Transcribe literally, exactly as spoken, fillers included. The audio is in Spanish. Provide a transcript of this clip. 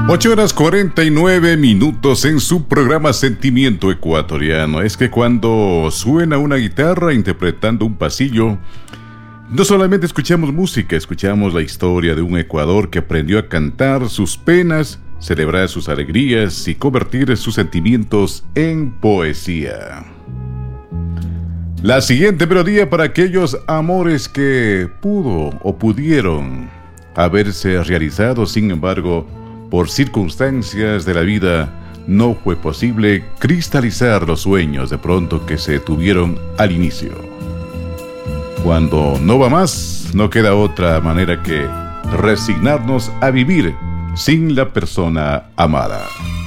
ocho horas cuarenta y nueve minutos en su programa Sentimiento Ecuatoriano. Es que cuando suena una guitarra interpretando un pasillo, no solamente escuchamos música, escuchamos la historia de un Ecuador que aprendió a cantar sus penas, celebrar sus alegrías y convertir sus sentimientos en poesía. La siguiente melodía para aquellos amores que pudo o pudieron haberse realizado, sin embargo, por circunstancias de la vida, no fue posible cristalizar los sueños de pronto que se tuvieron al inicio. Cuando no va más, no queda otra manera que resignarnos a vivir sin la persona amada.